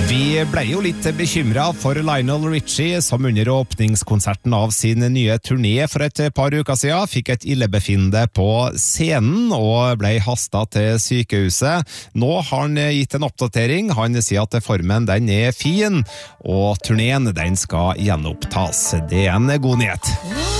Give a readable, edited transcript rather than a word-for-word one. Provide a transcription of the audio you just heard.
Vi ble jo litt bekymret for Lionel Richie, som under åpningskonserten av sin nye turné for et par uker siden fikk et illebefinnende på scenen og ble hastet til sykehuset. Nå har han gitt en oppdatering. Han sier at formen den er fin, og turneen den skal gjenopptas. Det er en god nyhet.